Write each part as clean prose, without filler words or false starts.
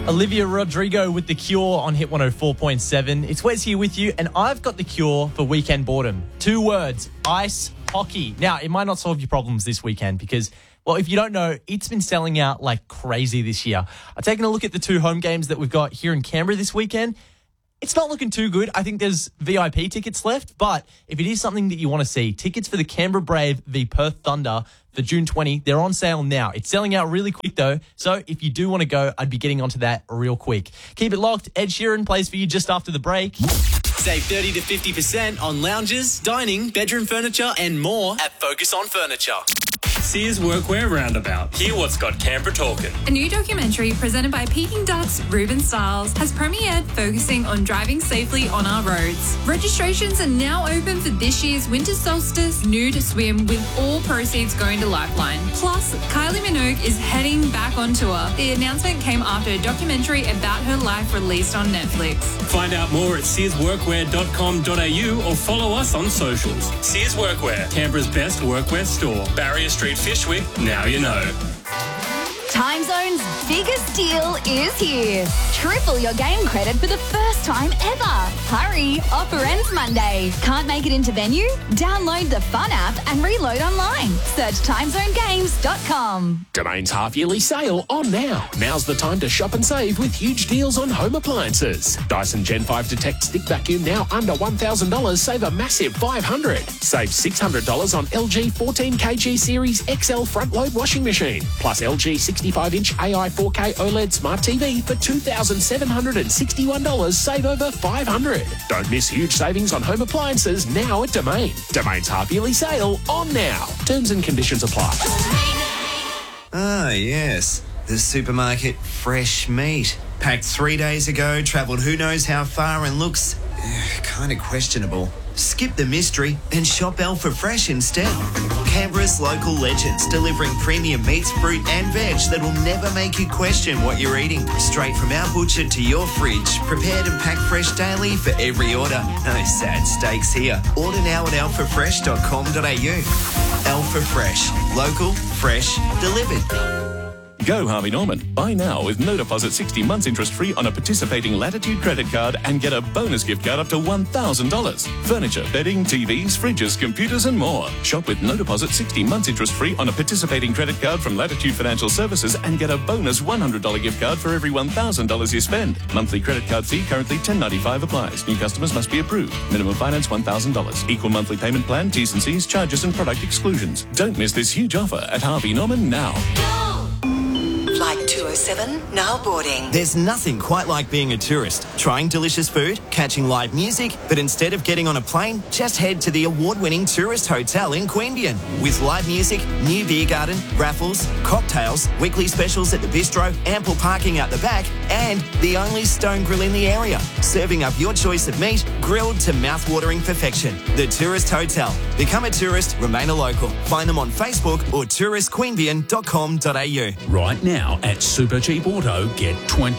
Olivia Rodrigo with The Cure on Hit 104.7. It's Wes here with you, and I've got the cure for weekend boredom. 2 words, ice hockey. Now, it might not solve your problems this weekend because, well, if you don't know, it's been selling out like crazy this year. I've taken a look at the 2 home games that we've got here in Canberra this weekend. It's not looking too good. I think there's VIP tickets left, but if it is something that you want to see, tickets for the Canberra Brave v Perth Thunder for June 20, they're on sale now. It's selling out really quick though, so if you do want to go, I'd be getting onto that real quick. Keep it locked. Ed Sheeran plays for you just after the break. Save 30 to 50% on lounges, dining, bedroom furniture and more at Focus on Furniture. Sears Workwear Roundabout. Hear what's got Canberra talking. A new documentary presented by Peking Dut's Ruben Stiles has premiered, focusing on driving safely on our roads. Registrations are now open for this year's Winter Solstice Nude Swim, with all proceeds going to Lifeline. Plus, Kylie Minogue is heading back on tour. The announcement came after a documentary about her life released on Netflix. Find out more at searsworkwear.com.au or follow us on socials. Sears Workwear, Canberra's best workwear store. Barrier Street, Fishwick, now you know. Time Zone's biggest deal is here. Triple your game credit for the first time ever. Hurry, offer ends Monday. Can't make it into venue? Download the Fun app and reload online. Search timezonegames.com. Domain's half-yearly sale on now. Now's the time to shop and save with huge deals on home appliances. Dyson Gen 5 Detect Stick Vacuum now under $1,000. Save a massive $500. Save $600 on LG 14kg Series XL front-load washing machine. Plus LG 65-inch AI 4K OLED Smart TV for $2,761. Save over $500. Don't miss huge savings on home appliances now at Domain. Domain's half-yearly sale on now. Terms and conditions apply. Ah, yes. The supermarket fresh meat. Packed 3 days ago, travelled who knows how far and looks kind of questionable. Skip the mystery and shop Alpha Fresh instead. Canberra's local legends, delivering premium meats, fruit and veg that will never make you question what you're eating. Straight from our butcher to your fridge, prepared and packed fresh daily for every order. No sad steaks here. Order now at alphafresh.com.au. Alpha Fresh. Local, fresh, delivered. Go Harvey Norman. Buy now with no deposit, 60 months interest free on a participating Latitude credit card and get a bonus gift card up to $1,000. Furniture, bedding, TVs, fridges, computers and more. Shop with no deposit, 60 months interest free on a participating credit card from Latitude Financial Services and get a bonus $100 gift card for every $1,000 you spend. Monthly credit card fee currently $10.95 applies. New customers must be approved. Minimum finance $1,000. Equal monthly payment plan, T's and C's, charges and product exclusions. Don't miss this huge offer at Harvey Norman now. Flight 207, now boarding. There's nothing quite like being a tourist, trying delicious food, catching live music, but instead of getting on a plane, just head to the award-winning Tourist Hotel in Queanbeyan. With live music, new beer garden, raffles, cocktails, weekly specials at the bistro, ample parking out the back, and the only stone grill in the area, serving up your choice of meat, grilled to mouth-watering perfection. The Tourist Hotel. Become a tourist, remain a local. Find them on Facebook or touristqueanbeyan.com.au. Right now at Super Cheap Auto, get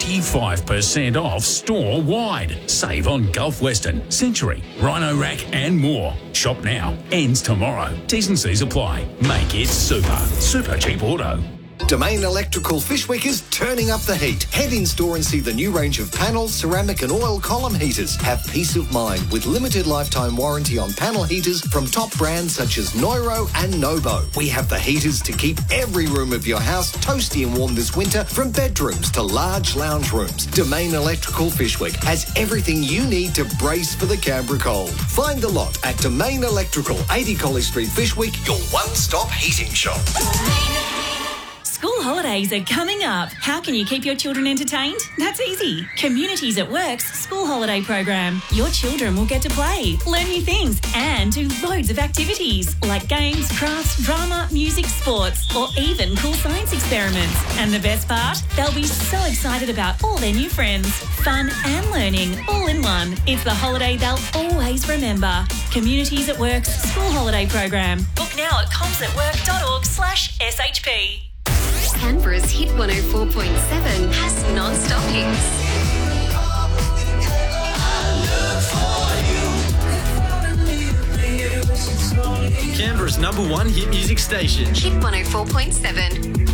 25% off store-wide. Save on Gulf Western, Century, Rhino Rack and more. Shop now. Ends tomorrow. T's and C's apply. Make it super. Super Cheap Auto. Domain Electrical Fishwick is turning up the heat. Head in store and see the new range of panels, ceramic and oil column heaters. Have peace of mind with limited lifetime warranty on panel heaters from top brands such as Neuro and Nobo. We have the heaters to keep every room of your house toasty and warm this winter, from bedrooms to large lounge rooms. Domain Electrical Fishwick has everything you need to brace for the Canberra cold. Find the lot at Domain Electrical, 80 College Street, Fishwick, your one-stop heating shop. School holidays are coming up. How can you keep your children entertained? That's easy. Communities at Work's school holiday program. Your children will get to play, learn new things, and do loads of activities like games, crafts, drama, music, sports, or even cool science experiments. And the best part? They'll be so excited about all their new friends. Fun and learning all in one. It's the holiday they'll always remember. Communities at Work's school holiday program. Book now at comsatwork.org/SHP. Canberra's Hit 104.7 has non-stop hits. Canberra's #1 hit music station. Hit 104.7.